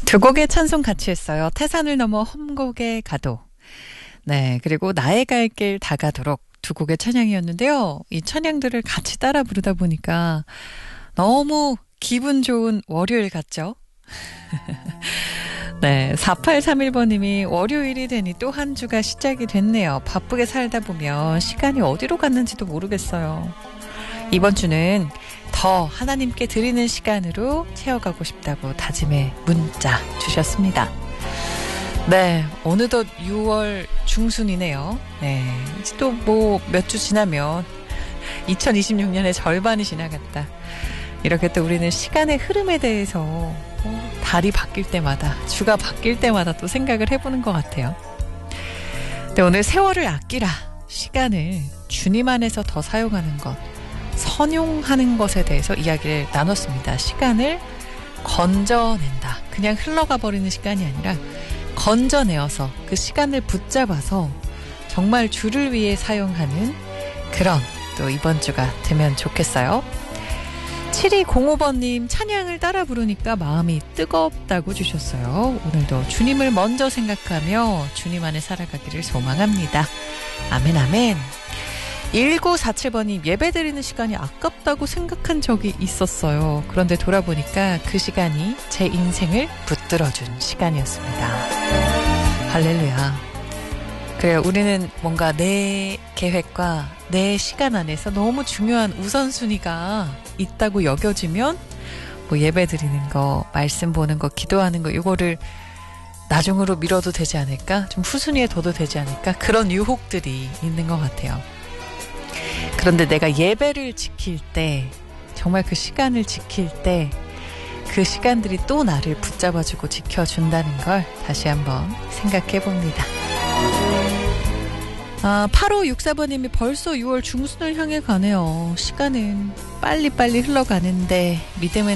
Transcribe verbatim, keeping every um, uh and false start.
두 곡의 찬송 같이 했어요. 태산을 넘어 험곡에 가도. 네, 그리고 나의 갈 길 다가도록 두 곡의 찬양이었는데요. 이 찬양들을 같이 따라 부르다 보니까 너무 기분 좋은 월요일 같죠? 네, 사팔삼일 번님이 월요일이 되니 또 한 주가 시작이 됐네요. 바쁘게 살다 보면 시간이 어디로 갔는지도 모르겠어요. 이번 주는 더 하나님께 드리는 시간으로 채워가고 싶다고 다짐의 문자 주셨습니다. 네, 어느덧 유월 중순이네요. 네, 이제 또 뭐 몇 주 지나면 이천이십육 년의 절반이 지나갔다. 이렇게 또 우리는 시간의 흐름에 대해서 어, 달이 바뀔 때마다, 주가 바뀔 때마다 또 생각을 해보는 것 같아요. 네, 오늘 세월을 아끼라, 시간을 주님 안에서 더 사용하는 것, 선용하는 것에 대해서 이야기를 나눴습니다. 시간을 건져낸다. 그냥 흘러가 버리는 시간이 아니라 건져내어서 그 시간을 붙잡아서 정말 주를 위해 사용하는 그런 또 이번 주가 되면 좋겠어요. 칠이공오 번님 찬양을 따라 부르니까 마음이 뜨겁다고 주셨어요. 오늘도 주님을 먼저 생각하며 주님 안에 살아가기를 소망합니다. 아멘 아멘. 일구사칠 번님 예배드리는 시간이 아깝다고 생각한 적이 있었어요. 그런데 돌아보니까 그 시간이 제 인생을 붙들어준 시간이었습니다. 할렐루야. 그래요. 우리는 뭔가 내 계획과 내 시간 안에서 너무 중요한 우선순위가 있다고 여겨지면 뭐 예배드리는 거, 말씀 보는 거, 기도하는 거 이거를 나중으로 미뤄도 되지 않을까? 좀 후순위에 둬도 되지 않을까? 그런 유혹들이 있는 것 같아요. 그런데 내가 예배를 지킬 때, 정말 그 시간을 지킬 때 그 시간들이 또 나를 붙잡아주고 지켜준다는 걸 다시 한번 생각해 봅니다. 아, 팔오육사 번님이 벌써 유월 중순을 향해 가네요. 시간은 빨리빨리 흘러가는데 믿음은